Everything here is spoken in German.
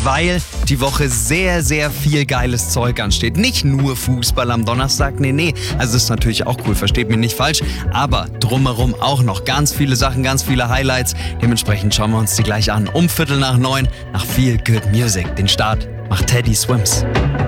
weil die Woche sehr, sehr viel geiles Zeug ansteht. Nicht nur Fußball am Donnerstag, nee. Also ist natürlich auch cool, versteht mich nicht falsch, aber drumherum auch noch ganz viele Sachen, ganz viele Highlights. Dementsprechend schauen wir uns die gleich an. Um 8:45 nach Feel Good Music. Den Start macht Teddy Swims.